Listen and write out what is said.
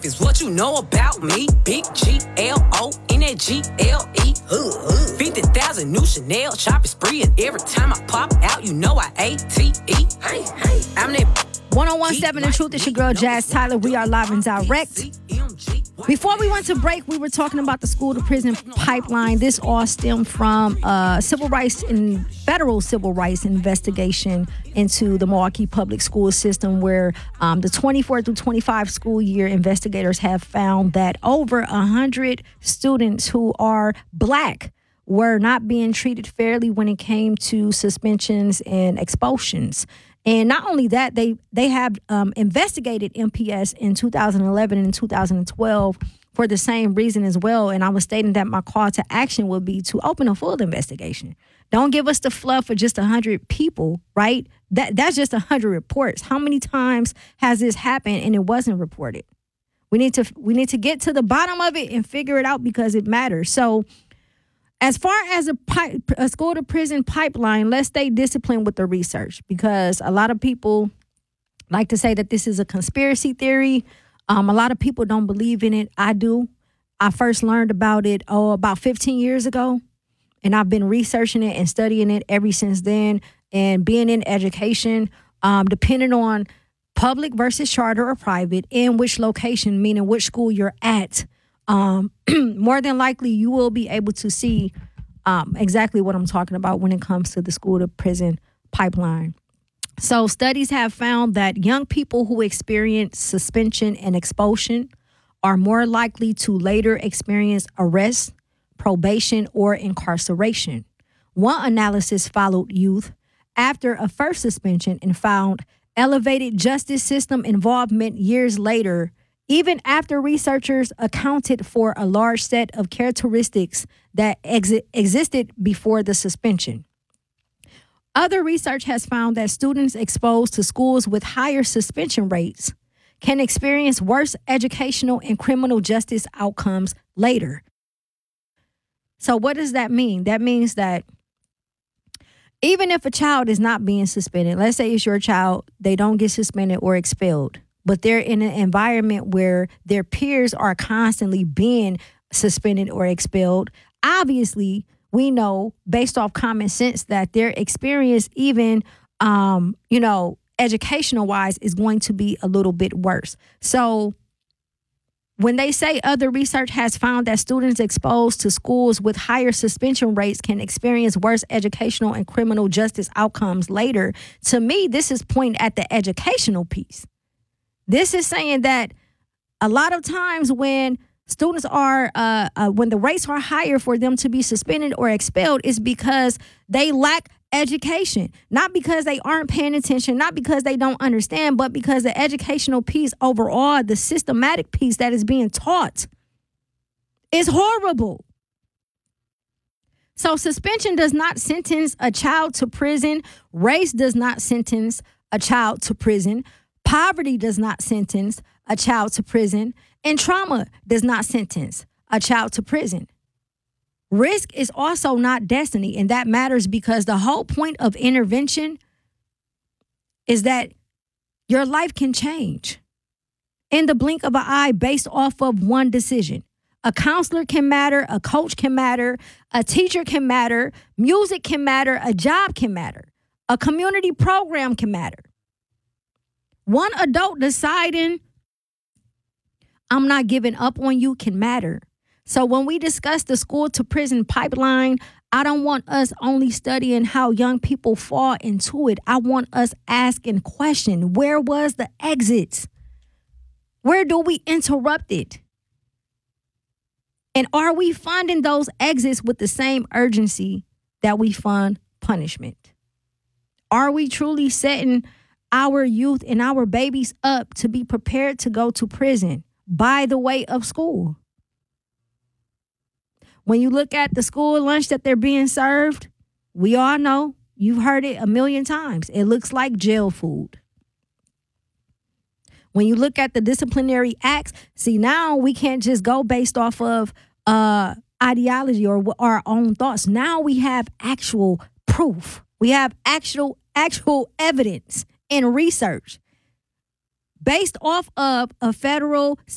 Is what you know about me. Big G-L-O-N-A-G-L-E. 50,000 new Chanel shopping spree. And every time I pop out, you know I A-T-E. Hey, I'm that 1017 The Truth. It's your girl, Jazz Tyler. We are live and direct. Before we went to break, we were talking about the school to prison pipeline. This all stemmed from federal civil rights investigation into the Milwaukee public school system, where the 24 through 25 school year investigators have found that over 100 students who are Black were not being treated fairly when it came to suspensions and expulsions. And not only that, they have investigated MPS in 2011 and 2012 for the same reason as well. And I was stating that my call to action would be to open a full investigation. Don't give us the fluff of just 100 people, right? That's just 100 reports. How many times has this happened and it wasn't reported? We need to get to the bottom of it and figure it out because it matters. So, as far as a school to prison pipeline, let's stay disciplined with the research, because a lot of people like to say that this is a conspiracy theory. A lot of people don't believe in it. I do. I first learned about it about 15 years ago, and I've been researching it and studying it ever since then. And being in education, depending on public versus charter or private, and which location, meaning which school you're at, more than likely you will be able to see exactly what I'm talking about when it comes to the school to prison pipeline. So studies have found that young people who experience suspension and expulsion are more likely to later experience arrest, probation, or incarceration. One analysis followed youth after a first suspension and found elevated justice system involvement years later, even after researchers accounted for a large set of characteristics that existed before the suspension. Other research has found that students exposed to schools with higher suspension rates can experience worse educational and criminal justice outcomes later. So what does that mean? That means that even if a child is not being suspended, let's say it's your child, they don't get suspended or expelled, but they're in an environment where their peers are constantly being suspended or expelled. Obviously, we know based off common sense that their experience, even, educational wise, is going to be a little bit worse. So when they say other research has found that students exposed to schools with higher suspension rates can experience worse educational and criminal justice outcomes later, to me, this is pointing at the educational piece. This is saying that a lot of times when students are, when the rates are higher for them to be suspended or expelled, is because they lack education. Not because they aren't paying attention, not because they don't understand, but because the educational piece overall, the systematic piece that is being taught, is horrible. So suspension does not sentence a child to prison. Race does not sentence a child to prison. Poverty does not sentence a child to prison, and trauma does not sentence a child to prison. Risk is also not destiny, and that matters because the whole point of intervention is that your life can change in the blink of an eye based off of one decision. A counselor can matter, a coach can matter, a teacher can matter, music can matter, a job can matter, a community program can matter. One adult deciding, I'm not giving up on you, can matter. So when we discuss the school to prison pipeline, I don't want us only studying how young people fall into it. I want us asking questions. Where was the exit? Where do we interrupt it? And are we funding those exits with the same urgency that we fund punishment? Are we truly setting our youth and our babies up to be prepared to go to prison by the way of school? When you look at the school lunch that they're being served, we all know, you've heard it a million times, it looks like jail food. When you look at the disciplinary acts, see, now we can't just go based off of ideology or our own thoughts. Now we have actual proof. We have actual evidence and research based off of a federal